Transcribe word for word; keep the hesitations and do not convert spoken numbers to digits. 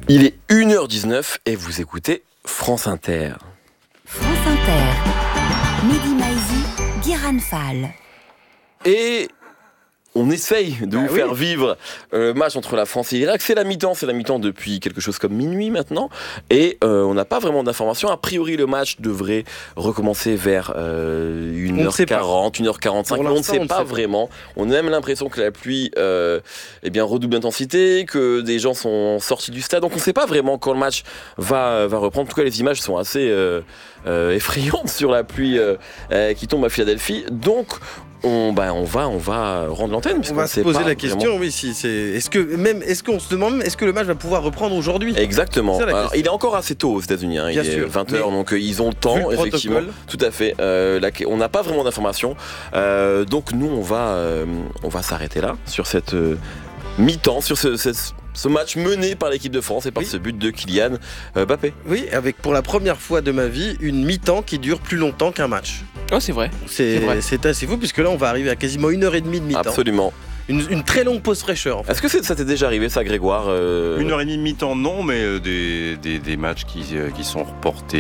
Il est une heure dix-neuf et vous écoutez France Inter. France Inter, Mehdi Maizi, Guiran Fall. Et on essaye de bah vous oui. faire vivre le match entre la France et l'Irak. C'est la mi-temps, c'est la mi-temps depuis quelque chose comme minuit maintenant. Et euh, on n'a pas vraiment d'informations. A priori, le match devrait recommencer vers euh, une heure quarante, une heure quarante-cinq. Mais on ne sait pas vraiment. On a même l'impression que la pluie euh, eh bien, redouble d'intensité, que des gens sont sortis du stade. Donc on ne sait pas vraiment quand le match va, va reprendre. En tout cas, les images sont assez euh, euh, effrayantes sur la pluie euh, euh, qui tombe à Philadelphie. Donc On, bah, on va, on va rendre l'antenne. On va se poser la question, vraiment. oui, si c'est. Est-ce que même, est-ce qu'on se demande, est-ce que le match va pouvoir reprendre aujourd'hui ? Exactement. Alors, il est encore assez tôt aux États-Unis. Hein. Bien il sûr, est vingt heures, donc euh, ils ont le temps, le effectivement. Tout à fait. Euh, la, on n'a pas vraiment d'informations. Euh, donc nous, on va, euh, on va s'arrêter là sur cette euh, mi-temps, sur ce. ce Ce match mené par l'équipe de France et par oui. ce but de Kylian Mbappé. Oui, avec pour la première fois de ma vie, une mi-temps qui dure plus longtemps qu'un match. Oh, c'est vrai. C'est, c'est, vrai. c'est assez fou, puisque là, on va arriver à quasiment une heure et demie de mi-temps. Absolument. Une, une très longue pause fraîcheur. En fait. Est-ce que c'est, ça t'est déjà arrivé, ça, Grégoire euh... Une heure et demie de mi-temps, non, mais des, des, des matchs qui, qui sont reportés.